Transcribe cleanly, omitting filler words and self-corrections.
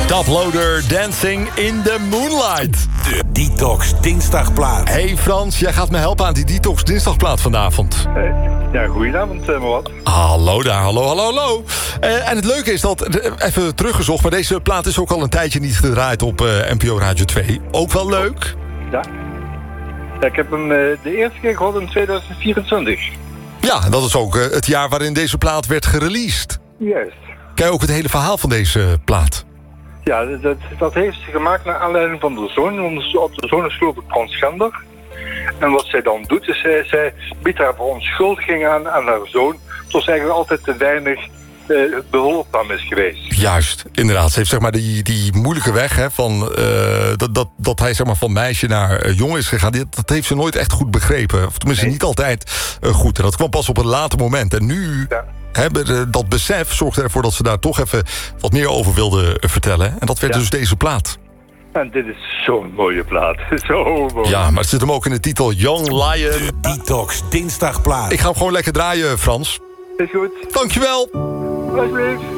Toploader Dancing in the Moonlight. De Detox Dinsdagplaat. Hey Frans, jij gaat me helpen aan die Detox Dinsdagplaat vanavond. Ja, goedenavond, Mawad. Hallo daar, hallo. En het leuke is dat, even teruggezocht... maar deze plaat is ook al een tijdje niet gedraaid op NPO Radio 2. Ook wel leuk? Ja. Ik heb hem de eerste keer gehoord in 2024. Ja, dat is ook het jaar waarin deze plaat werd gereleased. Juist. Ken je ook het hele verhaal van deze plaat? Ja, dat heeft ze gemaakt naar aanleiding van de zoon. Want de zoon is geloof ik transgender. En wat zij dan doet, is zij biedt haar verontschuldiging aan haar zoon. Tot ze eigenlijk altijd te weinig behulpzaam is geweest. Juist, inderdaad. Ze heeft zeg maar die moeilijke weg, hè, van, dat hij zeg maar, van meisje naar jongen is gegaan. Dat heeft ze nooit echt goed begrepen. Of tenminste niet altijd goed. En dat kwam pas op een later moment. En nu... Ja. Dat besef zorgde ervoor dat ze daar toch even wat meer over wilde vertellen. En dat werd dus deze plaat. En dit is zo'n mooie plaat. Zo mooi. Ja, maar het zit hem ook in de titel Young Lion. De Detox Dinsdagplaat. Ik ga hem gewoon lekker draaien, Frans. Is goed. Dankjewel. Alsjeblieft.